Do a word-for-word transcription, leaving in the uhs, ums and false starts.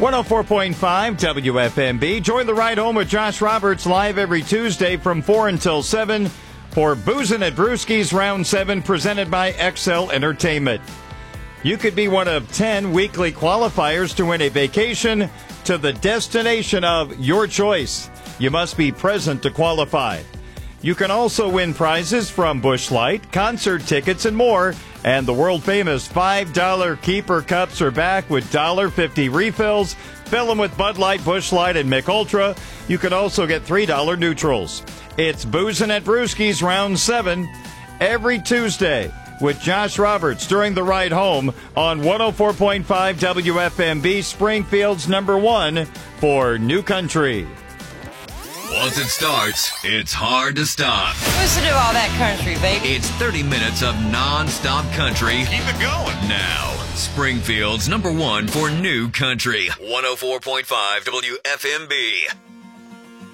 one oh four point five W F M B. Join the ride home with Josh Roberts live every Tuesday from four until seven for Boozin' at Brewski's Round seven presented by X L Entertainment. You could be one of ten weekly qualifiers to win a vacation to the destination of your choice. You must be present to qualify. You can also win prizes from Busch Light, concert tickets, and more. And the world-famous five dollar Keeper Cups are back with one dollar fifty refills. Fill them with Bud Light, Busch Light, and Mick Ultra. You can also get three dollar neutrals. It's Boozin' at Brewski's Round seven every Tuesday with Josh Roberts during the ride home on one oh four point five W F M B, Springfield's number one for New Country. Once it starts, it's hard to stop. Listen to all that country, baby. It's thirty minutes of non-stop country. Keep it going. Now, Springfield's number one for New Country. one oh four point five W F M B.